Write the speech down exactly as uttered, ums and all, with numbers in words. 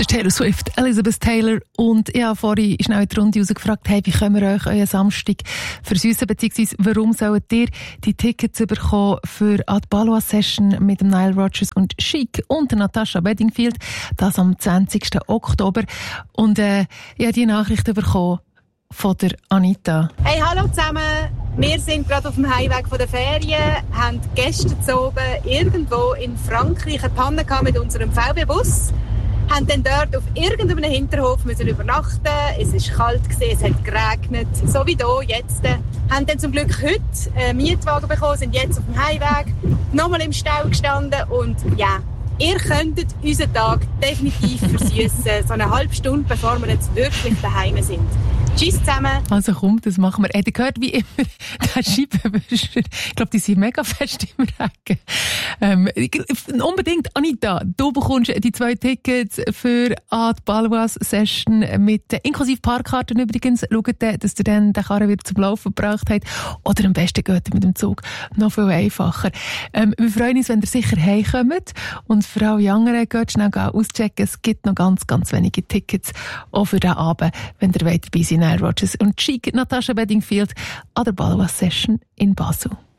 Das ist Taylor Swift, Elizabeth Taylor. Und ich habe vorhin schnell in die Runde rausgefragt, hey, wie können wir euch euren Samstag versüssen, beziehungsweise warum sollt ihr die Tickets bekommen für die Balloise Session mit dem Nile Rodgers und Chic und der Natasha Bedingfield, das am zwanzigsten Oktober. Und äh, ich habe die Nachricht bekommen von der Anita. Hey, hallo zusammen. Wir sind gerade auf dem Heimweg von der Ferien, haben gestern oben irgendwo in Frankreich eine Panne gehabt mit unserem V W-Bus, haben dann dort auf irgendeinem Hinterhof müssen übernachten. Es war kalt, es hat geregnet, so wie hier jetzt. Haben dann zum Glück heute einen Mietwagen bekommen, sind jetzt auf dem Heimweg, nochmal im Stau gestanden und ja, ihr könntet unseren Tag definitiv versüssen, so eine halbe Stunde, bevor wir jetzt wirklich daheim sind. Tschüss zusammen. Also komm, das machen wir. Habt ihr gehört, wie immer, der Scheibenwischer, ich glaube, die sind mega fest im Regen. Ähm, unbedingt, Anita, du bekommst die zwei Tickets für die Balloise Session mit, inklusive Parkkarten übrigens. Schaut, dass ihr dann den Karren wieder zum Laufen gebracht habt. Oder am besten geht ihr mit dem Zug. Noch viel einfacher. Ähm, wir freuen uns, wenn ihr sicher heimkommt. Und für alle anderen geht schnell auschecken. Es gibt noch ganz, ganz wenige Tickets auch für den Abend, wenn ihr dabei seid. Nile Rodgers und Chic, Natasha Bedingfield an der Balloise Session in Basel.